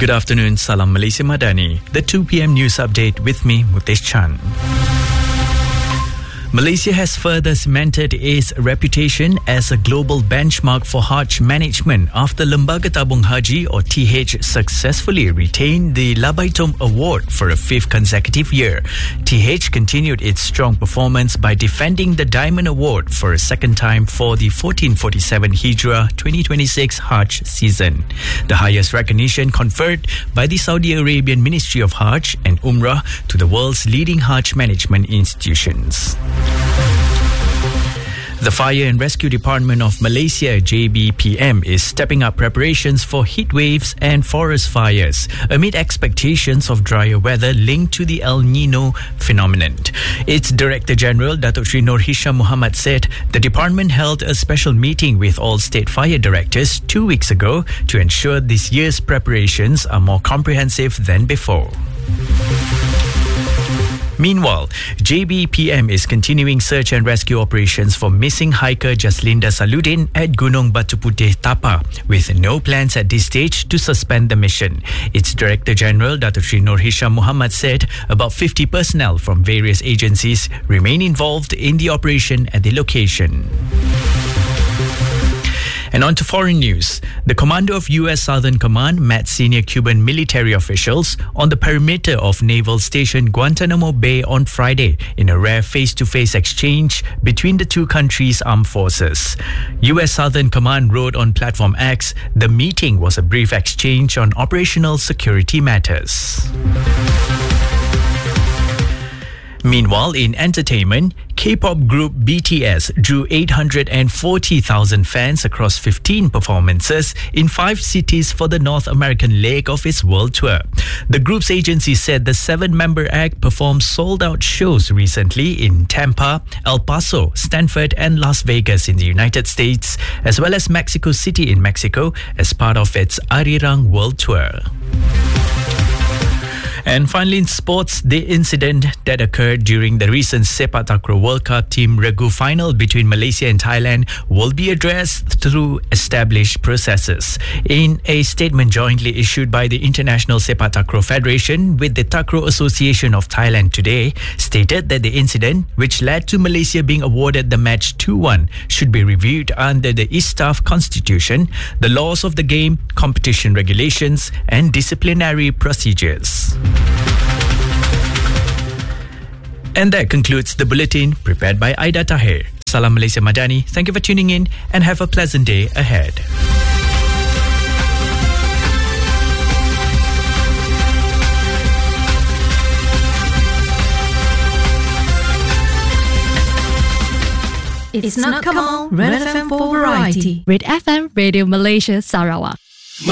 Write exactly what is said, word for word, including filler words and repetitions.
Good afternoon, Salam Malaysia Madani. The two p m news update with me, Mutesh Chan. Malaysia has further cemented its reputation as a global benchmark for Hajj management after Lembaga Tabung Haji or T H successfully retained the Labaitom Award for a fifth consecutive year. T H continued its strong performance by defending the Diamond Award for a second time for the fourteen forty-seven Hijrah twenty twenty-six Hajj season. The highest recognition conferred by the Saudi Arabian Ministry of Hajj and Umrah to the world's leading Hajj management institutions. The Fire and Rescue Department of Malaysia, J B P M, is stepping up preparations for heat waves and forest fires amid expectations of drier weather linked to the El Nino phenomenon. Its Director General, Datuk Sri Nur Hisham Muhammad, said the department held a special meeting with all state fire directors two weeks ago to ensure this year's preparations are more comprehensive than before. Meanwhile, J B P M is continuing search and rescue operations for missing hiker Jaslinda Saludin at Gunung Batu Putih, Tapa, with no plans at this stage to suspend the mission. Its Director General, Datuk Sri Nur Hisham Muhammad, said about fifty personnel from various agencies remain involved in the operation at the location. And on to foreign news. The commander of U S Southern Command met senior Cuban military officials on the perimeter of Naval Station Guantanamo Bay on Friday in a rare face-to-face exchange between the two countries' armed forces. U S Southern Command wrote on Platform X, the meeting was a brief exchange on operational security matters. Meanwhile, in entertainment, K-pop group B T S drew eight hundred forty thousand fans across fifteen performances in five cities for the North American leg of its world tour. The group's agency said the seven-member act performed sold-out shows recently in Tampa, El Paso, Stanford and Las Vegas in the United States, as well as Mexico City in Mexico as part of its Arirang World Tour. And finally in sports, the incident that occurred during the recent Sepak Takraw World Cup Team Regu final between Malaysia and Thailand will be addressed through established processes. In a statement jointly issued by the International Sepak Takraw Federation with the Takraw Association of Thailand today, stated that the incident, which led to Malaysia being awarded the match two one, should be reviewed under the ISTAF Constitution, the laws of the game, competition regulations and disciplinary procedures. And that concludes the bulletin prepared by Aida Tahir. Salam Malaysia Madani. Thank you for tuning in and have a pleasant day ahead. It's not Kamal, Red F M for Variety. Red F M Radio Malaysia Sarawak.